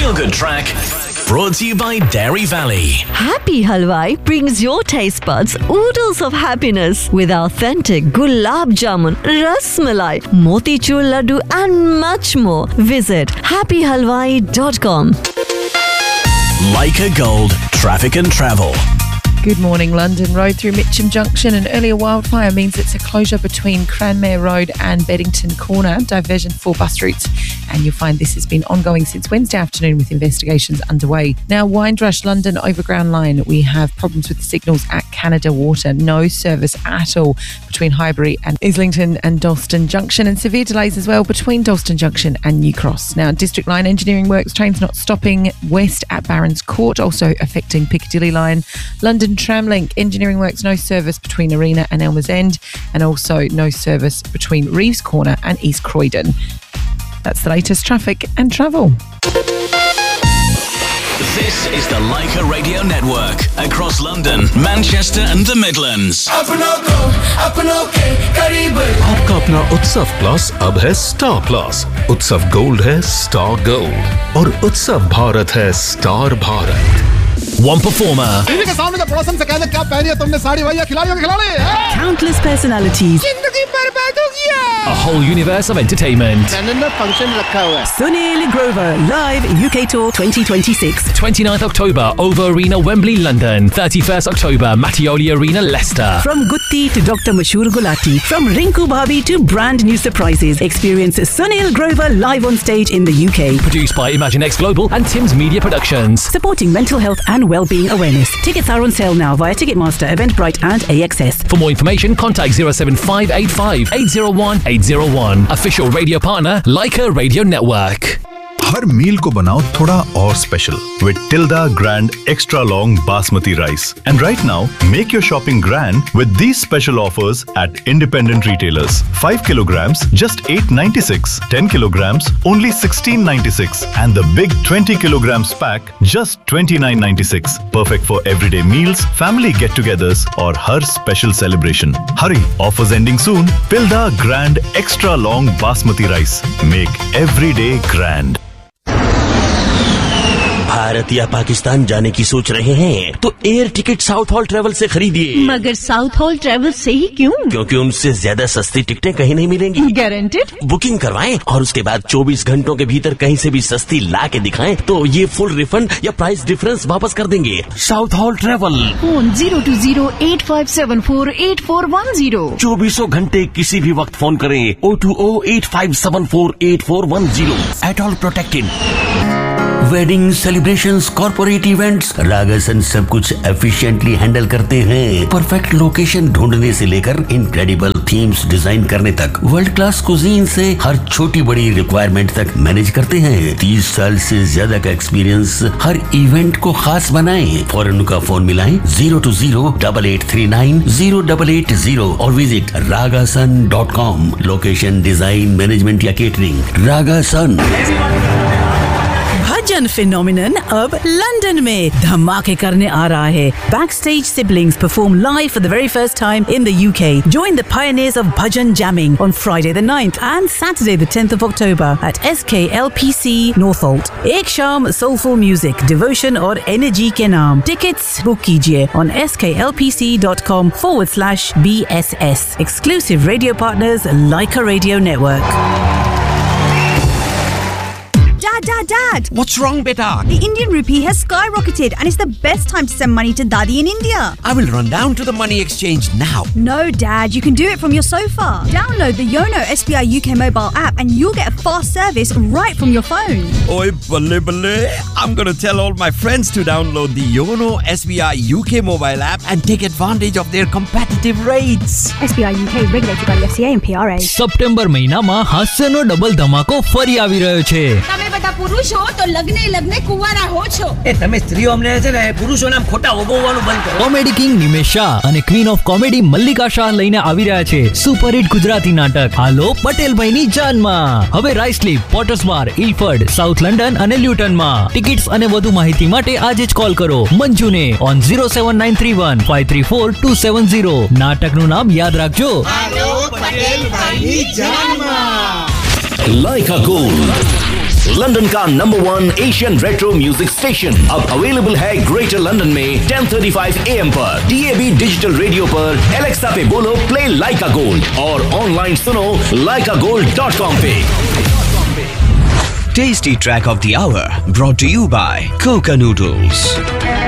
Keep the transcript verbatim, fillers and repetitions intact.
feel-good track brought to you by Dairy Valley. Happy Halwai brings your taste buds oodles of happiness with authentic gulab jamun, ras malai, motichur laddu and much more. Visit happy halwai dot com. Leica Gold Traffic and Travel. Good morning, London Road through Mitcham Junction. An earlier wildfire means it's a closure between Cranmere Road and Beddington Corner, diversion for bus routes. And you'll find this has been ongoing since Wednesday afternoon with investigations underway. Now, Windrush London Overground Line, we have problems with the signals at Canada Water. No service at all between Highbury and Islington and Dalston Junction, and severe delays as well between Dalston Junction and New Cross. Now, District Line engineering works, trains not stopping west at Barons Court, also affecting Piccadilly Line. London Tramlink engineering works, no service between Arena and Elmer's End, and also no service between Reeves Corner and East Croydon. That's the latest traffic and travel. This is the Leica Radio Network across London, Manchester and the Midlands. आपका अपना उत्सव plus अब है star plus. उत्सव gold है star gold और उत्सव भारत है star Bharat. One performer. TV के सामने पड़ोसन से कहना क्या पहनी है तुमने साड़ी भैया खिलाड़ियों के खिलाड़ी। Countless personalities. जिंदगी बर्बाद हो गया। A whole universe of entertainment. London में फंक्शन रखा हुआ है। Sunil Grover live U K Tour twenty twenty-six. twenty-ninth October, Over Arena, Wembley, London. thirty-first October, Mattioli Arena, Leicester. From Gutti to Doctor Mashur Gulati, from Rinku Bhabi to brand new surprises, experience Sunil Grover live on stage in the U K. Produced by ImagineX Global and Tim's Media Productions. Supporting mental health and well-being awareness. Tickets are on sale now via Ticketmaster, Eventbrite and A X S. For more information, contact zero seven five eight five eight zero one eight zero one. Official radio partner, Leica Radio Network. हर मील को बनाओ थोड़ा और special with Tilda Grand Extra Long Basmati Rice. And right now, make your shopping grand with these special offers at independent retailers. five kilograms, just eight ninety-six. ten kilograms, only sixteen ninety-six. And the big twenty kilograms pack, just twenty-nine ninety-six. Perfect for everyday meals, family get-togethers, or har special celebration. Hurry, offers ending soon. Tilda Grand Extra Long Basmati Rice. Make every day grand. Bharat या पाकिस्तान जाने की सोच रहे हैं तो air ticket south hall travel से खरीदिए। मगर साउथ हॉल ट्रेवल से ही क्यों? क्योंकि उनसे ज्यादा सस्ती टिकटें कहीं नहीं मिलेंगी। गारंटेड? बुकिंग करवाएं और उसके बाद चौबीस घंटों के भीतर कहीं से भी सस्ती ला के दिखाएं तो ये फुल रिफंड या प्राइस डिफरेंस वापस कर देंगे। South hall travel. Phone zero to zero eight five seven four eight four one zero. चौबीसों घंटे किसी भी वक्त फोन करें O two O eight five seven four eight four one zero. At all protected. Wedding celebrations, corporate events, रागासन सब कुछ efficiently handle करते हैं। परफेक्ट लोकेशन ढूंढने से लेकर इनक्रेडिबल थीम्स डिजाइन करने तक, वर्ल्ड क्लास कुजीन से हर छोटी बड़ी रिक्वायरमेंट तक मैनेज करते हैं। तीस साल से ज्यादा का एक्सपीरियंस हर इवेंट को खास बनाए। फौरन का फोन मिलाएं zero to zero double eight three nine zero double eight zero और visit रागासन dot com. Location, design, management या केटरिंग, रागासन। भजन फिनोमिनन अब लंदन में धमाके करने आ रहा है. Backstage siblings perform live for the very first time in the U K. Join the pioneers of bhajan jamming on Friday the ninth and Saturday the tenth of October at S K L P C Northolt. एक शाम soulful music, devotion और energy के नाम. Tickets book कीजिए on sklpc.com forward slash BSS. Exclusive radio partners Leica Radio Network. Dad, Dad, Dad! What's wrong, beta? The Indian rupee has skyrocketed and it's the best time to send money to Daddy in India. I will run down to the money exchange now. No, Dad, you can do it from your sofa. Download the Yono S B I U K mobile app and you'll get a fast service right from your phone. Oi, balle balle. I'm going to tell all my friends to download the Yono S B I U K mobile app and take advantage of their competitive rates. S B I U K regulated by the F C A and P R A. September મહિનામાં હાસ્યનો double ધમાકો ફરી આવી રહ્યો છે. તમે બધા પુરુષ હો તો લગ્ને લગ્ને કુંવારા હો છો. એ તમે સ્ત્રીઓ અમને છે ને પુરુષોને આમ ખોટા ઓગવવાનું બંધ કરો. કોમેડી કિંગ નિમેશ શાહ અને queen of comedy Mallika Shah લઈને આવી રહ્યા છે સુપર હિટ ગુજરાતી નાટક હાલો પટેલભાઈની જાનમાં. હવે રાઇસલીપ, પોટર્સ બાર, ઇલફર્ડ, સાઉથ લંડન અને લ્યુટનમાં. ટિકિટ્સ અને વધુ માહિતી માટે આજે જ કોલ કરો મંજુને on zero seven nine three one five three four two seven zero. નાટકનું નામ યાદ રાખજો હાલો પટેલભાઈની જાનમાં. Leica Gold लंदन का number one Asian retro music station अब अवेलेबल है ग्रेटर लंदन में ten thirty five A M पर, D A B digital radio पर, Alexa पे बोलो प्ले लाइका गोल्ड और ऑनलाइन सुनो लाइका गोल्ड डॉट कॉम पे। Tasty track of the hour brought to you by Coca Noodles.